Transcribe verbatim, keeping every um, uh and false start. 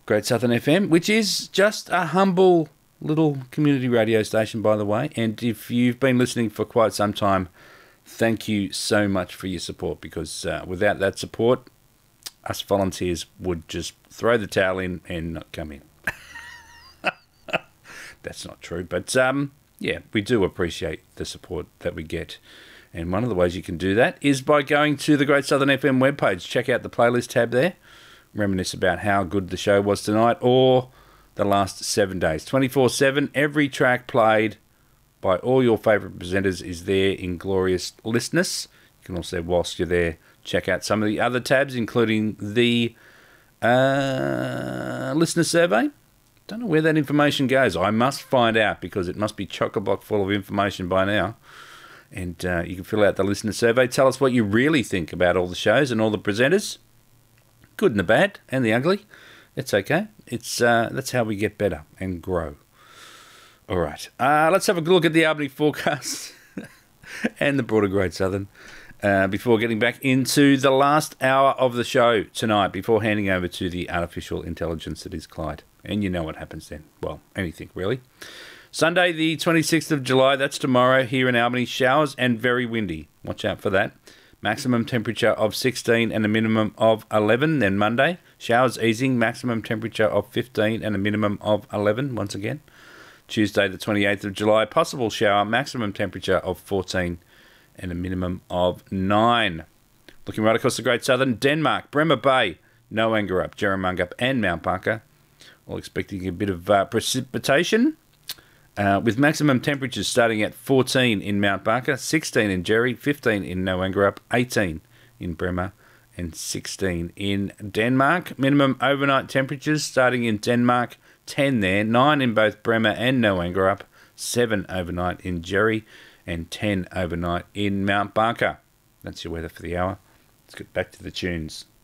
Great Southern F M, which is just a humble little community radio station, by the way. And if you've been listening for quite some time, thank you so much for your support, because uh, without that support, us volunteers would just throw the towel in and not come in. That's not true, but um, yeah, we do appreciate the support that we get. And one of the ways you can do that is by going to the Great Southern F M webpage. Check out the playlist tab there. Reminisce about how good the show was tonight or the last seven days. twenty-four seven, every track played by all your favourite presenters is there in glorious listness. You can also, whilst you're there, check out some of the other tabs, including the uh, listener survey. Don't know where that information goes. I must find out, because it must be chock-a-block full of information by now. And uh, you can fill out the listener survey. Tell us what you really think about all the shows and all the presenters. Good and the bad and the ugly. It's okay. It's uh, that's how we get better and grow. All right. Uh, let's have a look at the Albany forecast and the broader Great Southern uh, before getting back into the last hour of the show tonight, before handing over to the artificial intelligence that is Clyde. And you know what happens then. Well, anything really. Sunday, the twenty-sixth of July, that's tomorrow, here in Albany. Showers and very windy. Watch out for that. Maximum temperature of sixteen and a minimum of eleven. Then Monday, showers easing, maximum temperature of fifteen and a minimum of eleven once again. Tuesday, the twenty-eighth of July, possible shower, maximum temperature of fourteen and a minimum of nine. Looking right across the Great Southern, Denmark, Bremer Bay, Noangerup, Jerramungup and Mount Barker. All expecting a bit of uh, precipitation. Uh, with maximum temperatures starting at fourteen in Mount Barker, sixteen in Jerry, fifteen in Noangerup, eighteen in Bremer, and sixteen in Denmark. Minimum overnight temperatures starting in Denmark, ten there, nine in both Bremer and Noangerup, seven overnight in Jerry, and ten overnight in Mount Barker. That's your weather for the hour. Let's get back to the tunes.